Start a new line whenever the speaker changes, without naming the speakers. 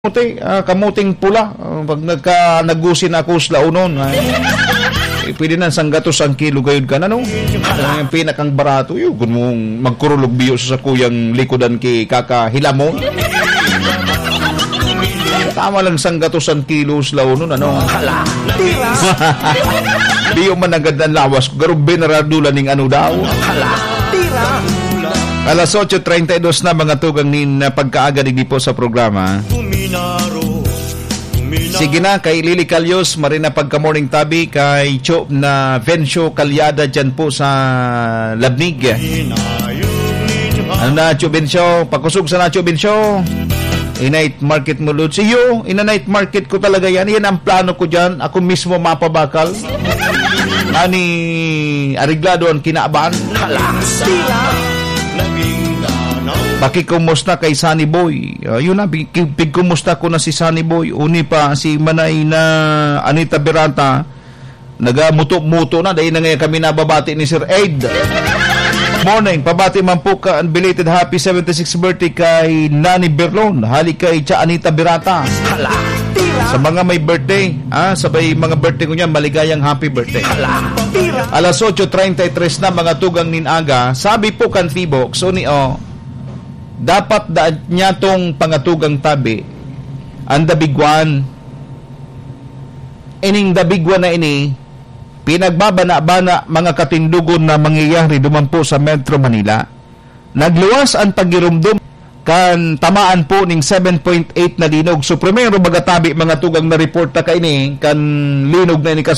Kamuting pula. Pag nagusin ako sa launon, pwede na sanggatos ang kilo gayud ka na, no? Yung pinakang barato, yun, kung mong magkurulog biyo sa kuyang likodan kay kakahilamo. Tama lang sanggatos ang kilo sa launon, ano? Biyo man agad ang lawas, garubbe na radulan ng ano daw. Alas 8:32 na mga tugang nin pagkaaga di po sa programa. Sige na, kay Lily Calyos, marina pagka morning tabi, kay Chop na Vencio Calyada dyan po sa Labnig. Ano na, Chop Vencio? Pakusog sa na, Chop Vencio. I-night market mo, Lud. Siyo, ina-night market ko talaga yan. Yan ang plano ko dyan. Ako mismo mapabakal. Ani, ariglado ang kinaaban. Pakikumusta kay Sunny Boy. Yun na, pigkumusta ko na si Sunny Boy. Uni pa, si Manay na Anita Beranta. Nagamuto-muto na. Dahil na ngayon kami nababati ni Sir Aid. Morning, pabati man po ka belated happy 76th birthday kay Nani Berlon. Hali kay Cha Anita Beranta. Sa mga may birthday, sabay mga birthday ko niya, maligayang happy birthday. Alas 8:33 na mga tugang ninaga. Sabi po kan Tibox, dapat daan niya tong pangatugang tabi ang dabigwan. Ining dabigwan na ini pinagbabana-bana mga katindugon na mangyayari dumampo sa Metro Manila. Nagluwas ang pagirumdum kan tamaan po ning 7.8 na linog. So primero magatabi mga tugang na report ta kaini kan linog na ini